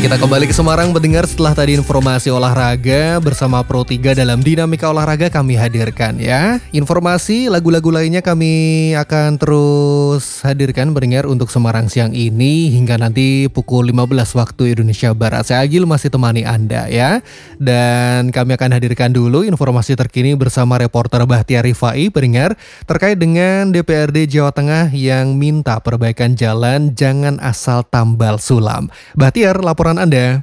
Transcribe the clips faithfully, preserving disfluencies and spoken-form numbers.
Kita kembali ke Semarang pendengar setelah tadi informasi olahraga bersama Pro tiga dalam Dinamika Olahraga kami hadirkan ya. Informasi lagu-lagu lainnya kami akan terus hadirkan pendengar untuk Semarang siang ini hingga nanti pukul lima belas waktu Indonesia Barat. Saya Agil masih temani Anda ya. Dan kami akan hadirkan dulu informasi terkini bersama reporter Bahtiar Rifai pendengar terkait dengan D P R D Jawa Tengah yang minta perbaikan jalan jangan asal tambal sulam. Bahtiar, laporan Anda.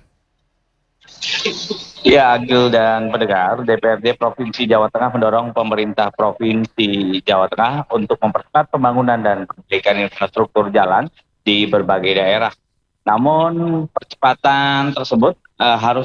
Ya, Agil dan pendengar, D P R D Provinsi Jawa Tengah mendorong pemerintah Provinsi Jawa Tengah untuk mempercepat pembangunan dan perbaikan infrastruktur jalan di berbagai daerah. Namun percepatan tersebut uh, harus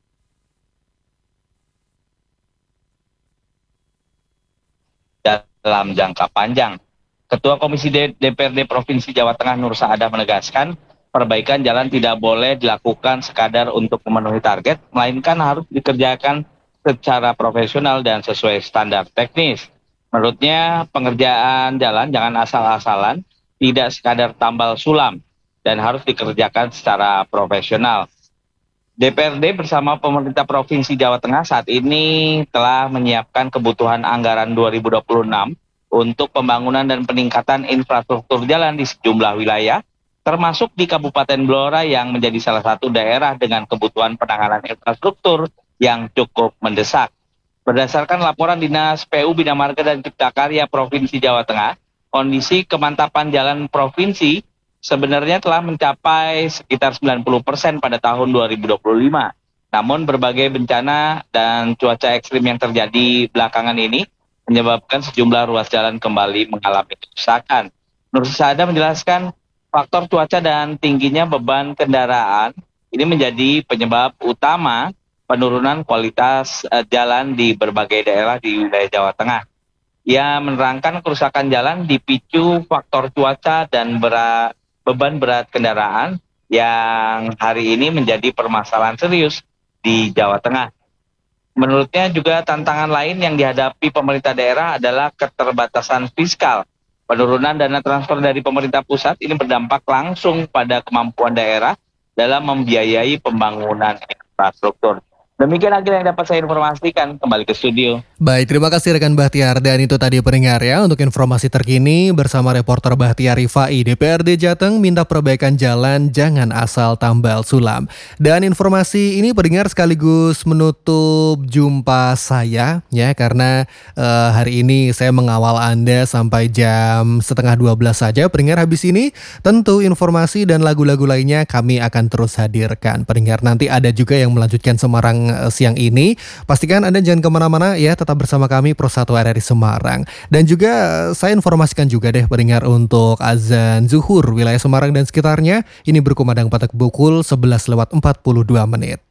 dalam jangka panjang. Ketua Komisi D P R D Provinsi Jawa Tengah Nur Saadah menegaskan, perbaikan jalan tidak boleh dilakukan sekadar untuk memenuhi target, melainkan harus dikerjakan secara profesional dan sesuai standar teknis. Menurutnya, pengerjaan jalan jangan asal-asalan, tidak sekadar tambal sulam, dan harus dikerjakan secara profesional. D P R D bersama pemerintah Provinsi Jawa Tengah saat ini telah menyiapkan kebutuhan anggaran dua ribu dua puluh enam untuk pembangunan dan peningkatan infrastruktur jalan di sejumlah wilayah, termasuk di Kabupaten Blora yang menjadi salah satu daerah dengan kebutuhan penanganan infrastruktur yang cukup mendesak. Berdasarkan laporan Dinas P U Bina Marga dan Cipta Karya Provinsi Jawa Tengah, kondisi kemantapan jalan provinsi sebenarnya telah mencapai sekitar sembilan puluh persen pada tahun dua ribu dua puluh lima. Namun berbagai bencana dan cuaca ekstrim yang terjadi belakangan ini menyebabkan sejumlah ruas jalan kembali mengalami kerusakan. Nur Saadah menjelaskan, faktor cuaca dan tingginya beban kendaraan ini menjadi penyebab utama penurunan kualitas uh, jalan di berbagai daerah di wilayah Jawa Tengah. Ia menerangkan kerusakan jalan dipicu faktor cuaca dan berat, beban berat kendaraan yang hari ini menjadi permasalahan serius di Jawa Tengah. Menurutnya juga tantangan lain yang dihadapi pemerintah daerah adalah keterbatasan fiskal. Penurunan dana transfer dari pemerintah pusat ini berdampak langsung pada kemampuan daerah dalam membiayai pembangunan infrastruktur. Demikian Agil yang dapat saya informasikan, kembali ke studio. Baik, terima kasih rekan Bahtiar. Dan itu tadi pendengar ya untuk informasi terkini bersama reporter Bahtiar Rifai. D P R D Jateng minta perbaikan jalan jangan asal tambal sulam. Dan informasi ini pendengar sekaligus menutup jumpa saya ya, karena uh, hari ini saya mengawal Anda sampai jam setengah dua belas saja. Pendengar, habis ini tentu informasi dan lagu-lagu lainnya kami akan terus hadirkan. Pendengar, nanti ada juga yang melanjutkan Semarang siang ini. Pastikan Anda jangan kemana-mana ya, tetap bersama kami Pro satu R R I Semarang. Dan juga saya informasikan juga deh pendengar untuk azan zuhur wilayah Semarang dan sekitarnya ini berkumandang pada pukul sebelas lewat empat puluh dua menit.